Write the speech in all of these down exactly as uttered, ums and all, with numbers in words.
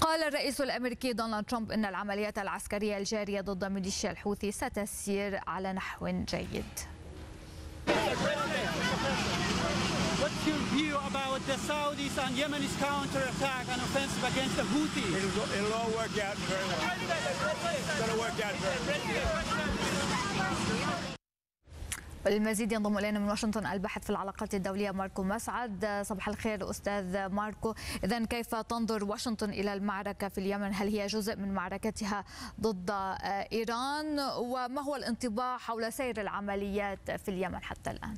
قال الرئيس الأمريكي دونالد ترامب إن العمليات العسكرية الجارية ضد ميليشيا الحوثي ستسير على نحو جيد. What's your view about the Saudis and Yemenis counterattack and offensive against the Houthis? It'll, it'll all work out very well. It's going to work out very well. بالمزيد ينضم إلينا من واشنطن الباحث في العلاقات الدولية ماركو مسعد. صباح الخير أستاذ ماركو. إذن كيف تنظر واشنطن إلى المعركة في اليمن؟ هل هي جزء من معركتها ضد إيران؟ وما هو الانطباع حول سير العمليات في اليمن حتى الآن؟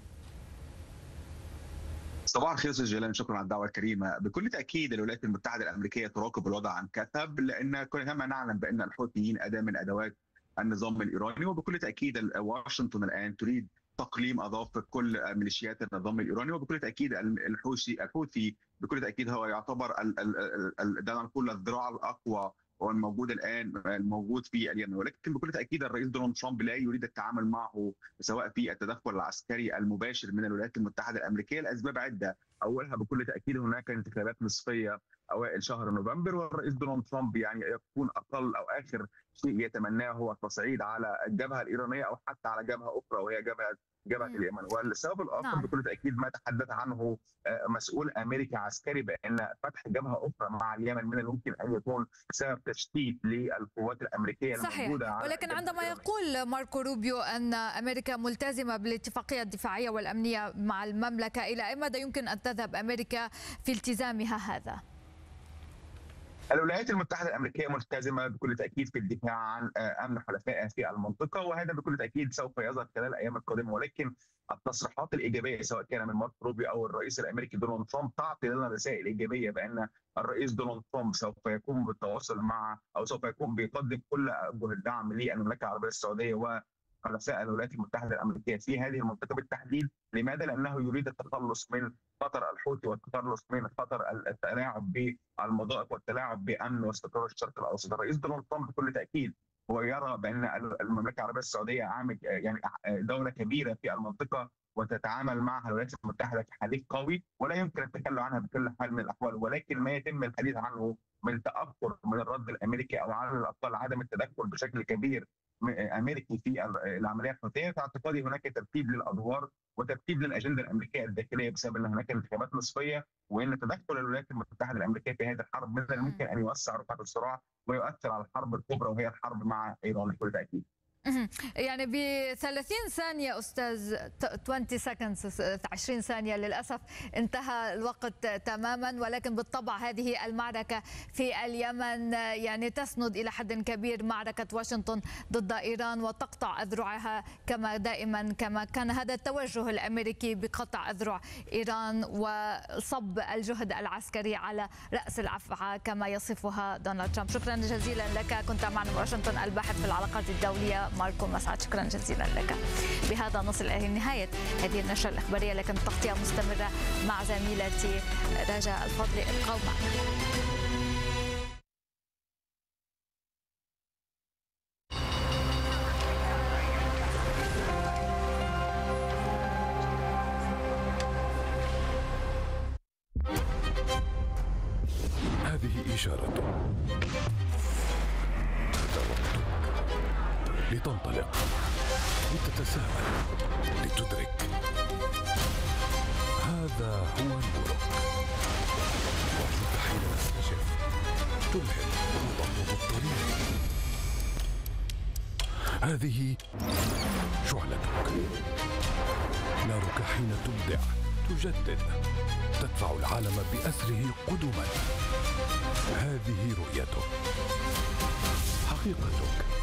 صباح الخير استاذ جيلان، شكرا على الدعوه الكريمه. بكل تاكيد الولايات المتحده الامريكيه تراقب الوضع عن كثب، لان كلنا نعلم بان الحوثيين اداه من ادوات النظام الايراني، وبكل تاكيد واشنطن الان تريد تقليم اظافر كل ميليشيات النظام الايراني، وبكل تاكيد الحوثي الحوثي بكل تاكيد هو يعتبر دعنا نقول الذراع الاقوى والموجود الان الموجود في اليمن. ولكن بكل تاكيد الرئيس دونالد ترامب لا يريد التعامل معه سواء في التدخل العسكري المباشر من الولايات المتحده الامريكيه لاسباب عده. اولها بكل تاكيد هناك انتخابات نصفيه اوائل شهر نوفمبر، والرئيس دونالد ترامب يعني يكون اقل او اخر شيء يتمناه هو التصعيد على الجبهه الايرانيه او حتى على جبهه اخرى وهي جبهه جبهه اليمن. والسبب الاخر نعم. بكل تاكيد ما تحدث عنه مسؤول امريكي عسكري بان فتح جبهه اخرى مع اليمن من الممكن ان يكون سبب تشتيت للقوات الامريكيه صحيح. الموجوده. ولكن عندما يقول ماركو روبيو ان امريكا ملتزمه بالاتفاقيه الدفاعيه والامنيه مع المملكه، الى اي مدى يمكن ان تذهب امريكا في التزامها هذا؟ الولايات المتحده الامريكيه ملتزمه بكل تاكيد في الدفاع عن امن حلفائها في المنطقه، وهذا بكل تاكيد سوف يظهر خلال الايام القادمه. ولكن التصريحات الايجابيه سواء كان من ماركو روبيو او الرئيس الامريكي دونالد ترامب تعطي لنا رسائل ايجابيه بان الرئيس دونالد ترامب سوف يقوم بالتواصل مع او سوف يكون بيقدم كل اوجه الدعم للمملكه العربيه السعوديه و حلفاء الولايات المتحده الامريكيه في هذه المنطقه بالتحديد. لماذا؟ لانه يريد التخلص من خطر الحوثي والتخلص من خطر التلاعب بالمضائق والتلاعب بامن واستقرار الشرق الاوسط. الرئيس دونالد ترامب بكل تاكيد هو يرى بان المملكه العربيه السعوديه عامل يعني دوله كبيره في المنطقه وتتعامل معها الولايات المتحده كحليف قوي ولا يمكن التخلي عنها بكل حال من الاحوال. ولكن ما يتم الحديث عنه من تاخر من الرد الامريكي او على الاقل عدم التدخل بشكل كبير امريكي في العمليه الحوثيه، في اعتقادي هناك ترتيب للادوار وترتيب للاجنده الامريكيه الداخليه بسبب ان هناك انتخابات نصفيه، وان تدخل الولايات المتحده الامريكيه في هذه الحرب من الممكن ان يوسع رقعه الصراع ويؤثر على الحرب الكبرى وهي الحرب مع ايران بكل تاكيد. يعني ب ثلاثين ثانية أستاذ عشرين seconds عشرين ثانية للأسف انتهى الوقت تماما، ولكن بالطبع هذه المعركة في اليمن يعني تسند إلى حد كبير معركة واشنطن ضد إيران وتقطع أذرعها كما دائما كما كان هذا التوجه الأمريكي بقطع أذرع إيران وصب الجهد العسكري على رأس الأفعى كما يصفها دونالد ترامب. شكرا جزيلا لك، كنت معنا من واشنطن الباحث في العلاقات الدولية ماركو مسعد، شكرا جزيلا لك. بهذا نصل إلى نهاية هذه النشرة الإخبارية، لكن التغطية مستمرة مع زميلتي رجاء الفضل. ابقوا معنا. هذه إشارة لتنطلق، لتتساءل، لتدرك. هذا هو نورك، وأنت حين تستشف تلهم وتطلب الطريق. هذه شعلتك، نارك حين تبدع، تجدد، تدفع العالم بأسره قدما. هذه رؤيتك، حقيقتك.